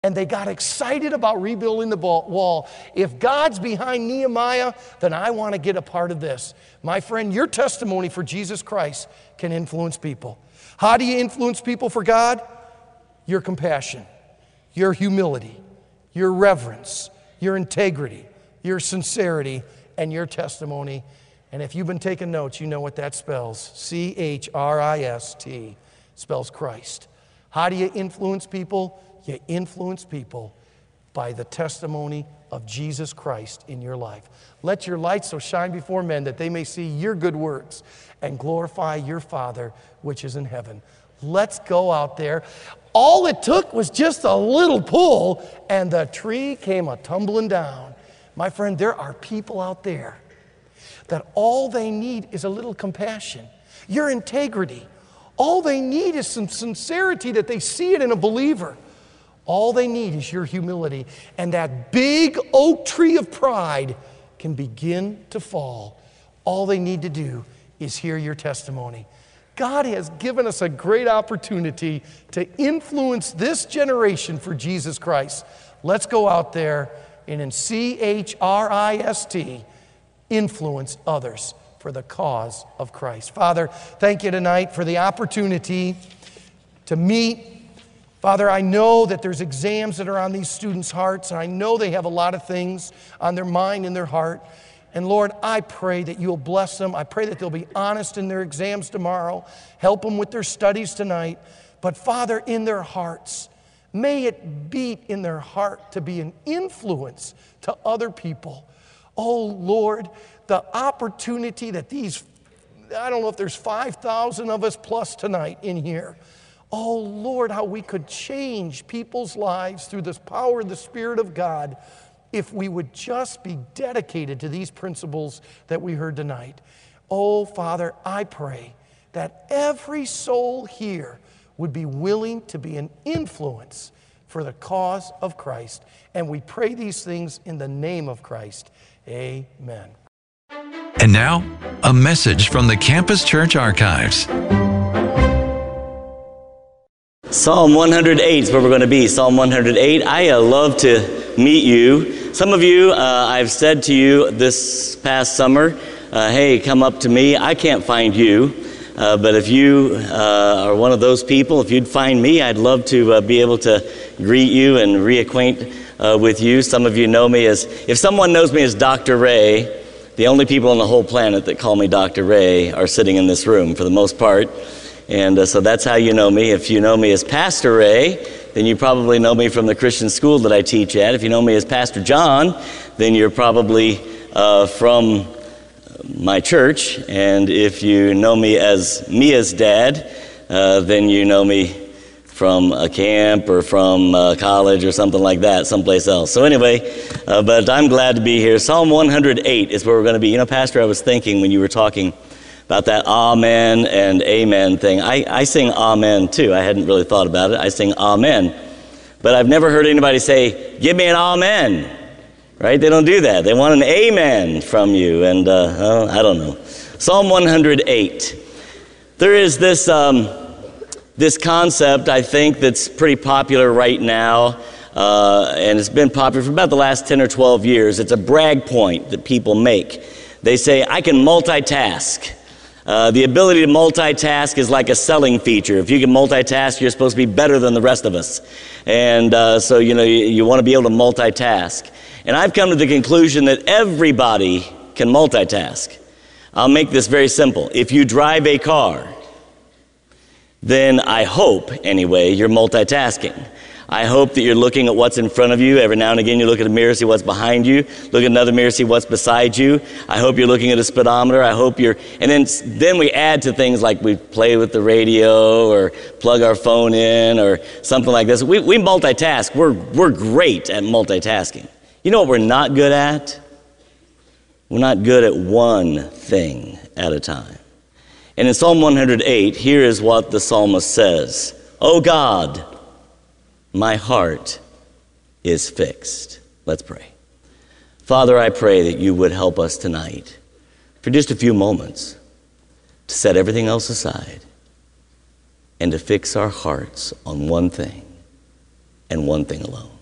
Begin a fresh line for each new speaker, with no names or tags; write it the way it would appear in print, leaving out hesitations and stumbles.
And they got excited about rebuilding the wall. If God's behind Nehemiah, then I want to get a part of this. My friend, your testimony for Jesus Christ can influence people. How do you influence people for God? Your compassion, your humility, your reverence, your integrity, your sincerity, and your testimony. And if you've been taking notes, you know what that spells. C-H-R-I-S-T spells Christ. How do you influence people? You influence people by the testimony of Jesus Christ in your life. Let your light so shine before men that they may see your good works and glorify your Father which is in heaven. Let's go out there. All it took was just a little pull, and the tree came a-tumbling down. My friend, there are people out there that all they need is a little compassion, your integrity. All they need is some sincerity that they see it in a believer. All they need is your humility, and that big oak tree of pride can begin to fall. All they need to do is hear your testimony. God has given us a great opportunity to influence this generation for Jesus Christ. Let's go out there and in C-H-R-I-S-T, influence others for the cause of Christ. Father, thank you tonight for the opportunity to meet. Father, I know that there's exams that are on these students' hearts, and I know they have a lot of things on their mind and their heart. And Lord, I pray that you'll bless them. I pray that they'll be honest in their exams tomorrow. Help them with their studies tonight. But Father, in their hearts, may it beat in their heart to be an influence to other people. Oh Lord, the opportunity that these, I don't know if there's 5,000 of us plus tonight in here. Oh Lord, how we could change people's lives through this power of the Spirit of God if we would just be dedicated to these principles that we heard tonight. Oh Father, I pray that every soul here would be willing to be an influence for the cause of Christ. And we pray these things in the name of Christ. Amen.
And now, a message from the Campus Church Archives.
Psalm 108 is where we're going to be. Psalm 108. I love to meet you. Some of you, I've said to you this past summer, hey, come up to me. I can't find you. But if you are one of those people, if you'd find me, I'd love to be able to greet you and reacquaint with you. Some of you know me as, if someone knows me as Dr. Ray, the only people on the whole planet that call me Dr. Ray are sitting in this room for the most part. And so that's how you know me. If you know me as Pastor Ray, then you probably know me from the Christian school that I teach at. If you know me as Pastor John, then you're probably from my church. And if you know me as Mia's dad, then you know me from a camp or from college or something like that, someplace else. So anyway, but I'm glad to be here. Psalm 108 is where we're going to be. You know, Pastor, I was thinking when you were talking about that amen and amen thing. I sing amen too. I hadn't really thought about it. I sing amen. But I've never heard anybody say, give me an amen. Right? They don't do that. They want an amen from you. And I don't know. Psalm 108. There is this concept, I think, that's pretty popular right now. And it's been popular for about the last 10 or 12 years. It's a brag point that people make. They say, I can multitask. The ability to multitask is like a selling feature. If you can multitask, you're supposed to be better than the rest of us. And so, you know, you want to be able to multitask. And I've come to the conclusion that everybody can multitask. I'll make this very simple. If you drive a car, then I hope, anyway, you're multitasking. I hope that you're looking at what's in front of you. Every now and again, you look at a mirror, see what's behind you. Look at another mirror, see what's beside you. I hope you're looking at a speedometer. I hope you're... And then we add to things like we play with the radio or plug our phone in or something like this. We multitask. We're great at multitasking. You know what we're not good at? We're not good at one thing at a time. And in Psalm 108, here is what the psalmist says. Oh God, my heart is fixed. Let's pray. Father, I pray that you would help us tonight for just a few moments to set everything else aside and to fix our hearts on one thing, and one thing alone.